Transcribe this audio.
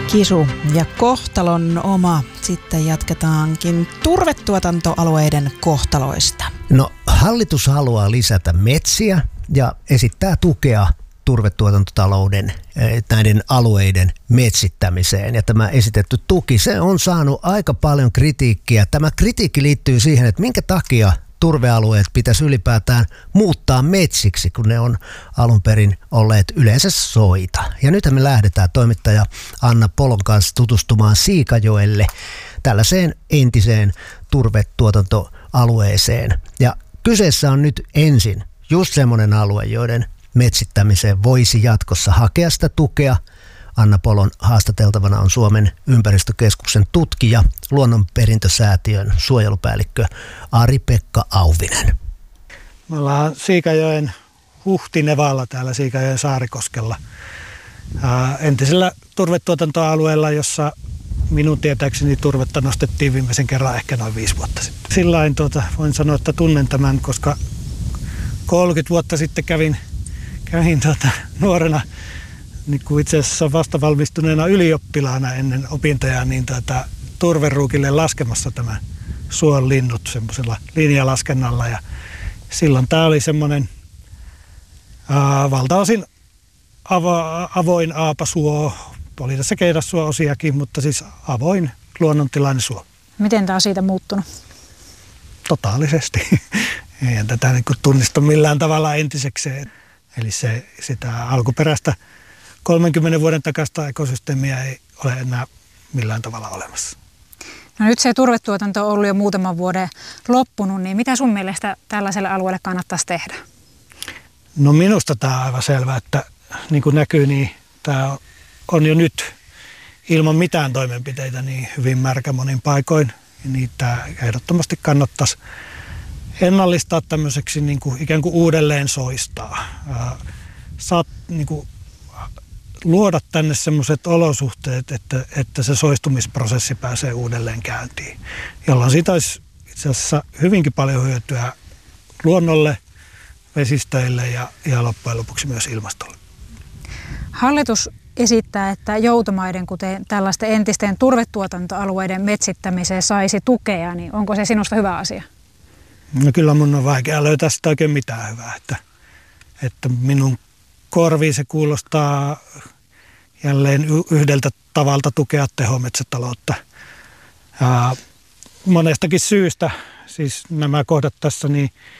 Kisu ja kohtalon oma. Sitten jatketaankin turvetuotantoalueiden kohtaloista. No, hallitus haluaa lisätä metsiä ja esittää tukea turvetuotantotalouden näiden alueiden metsittämiseen. Ja tämä esitetty tuki, se on saanut aika paljon kritiikkiä. Tämä kritiikki liittyy siihen, että minkä takia turvealueet pitäisi ylipäätään muuttaa metsiksi, kun ne on alun perin olleet yleensä soita. Ja nythän me lähdetään toimittaja Anna Polon kanssa tutustumaan Siikajoelle, tällaiseen entiseen turvetuotantoalueeseen. Ja kyseessä on nyt ensin just semmoinen alue, joiden metsittämiseen voisi jatkossa hakea sitä tukea. Anna Polon haastateltavana on Suomen ympäristökeskuksen tutkija, Luonnonperintösäätiön suojelupäällikkö Ari-Pekka Auvinen. Me ollaan Siikajoen Huhtinevalla täällä Siikajoen Saarikoskella, entisellä turvetuotantoalueella, jossa minun tietääkseni turvetta nostettiin viimeisen kerran ehkä noin 5 vuotta sitten. Sillain voin sanoa, että tunnen tämän, koska 30 vuotta sitten kävin nuorena, niin kuin itse asiassa vastavalmistuneena ylioppilaana ennen opintoja, niin turveruukille laskemassa tämän suon linnut semmoisella linjalaskennalla. Ja silloin tämä oli semmoinen valtaosin avoin aapasuo, oli tässä keidassuo-osiakin, mutta siis avoin luonnontilainen suo. Miten tämä on siitä muuttunut? Totaalisesti. Eihän tätä niin kuin tunnista millään tavalla entisekseen. Eli sitä alkuperäistä 30 vuoden takaista ekosysteemiä ei ole enää millään tavalla olemassa. No nyt se turvetuotanto on ollut jo muutaman vuoden loppunut, niin mitä sun mielestä tällaiselle alueelle kannattaisi tehdä? No minusta tämä on aivan selvä, että niin kuin näkyy, niin tämä on jo nyt ilman mitään toimenpiteitä niin hyvin märkä monin paikoin. Ja niitä ehdottomasti kannattaisi ennallistaa tämmöiseksi niin kuin ikään kuin uudelleen soistaa. Saat niin kuin luoda tänne semmoiset olosuhteet, että se soistumisprosessi pääsee uudelleen käyntiin, jolloin siitä olisi itse asiassa hyvinkin paljon hyötyä luonnolle, vesistöille ja loppujen lopuksi myös ilmastolle. Hallitus esittää, että joutomaiden, kuten tällaisten entisten turvetuotantoalueiden metsittämiseen saisi tukea, niin onko se sinusta hyvä asia? No kyllä mun on vaikea löytää sitä oikein mitään hyvää, että minun korviin se kuulostaa jälleen yhdeltä tavalta tukea tehometsätaloutta. Monestakin syystä, siis nämä kohdat tässä, niin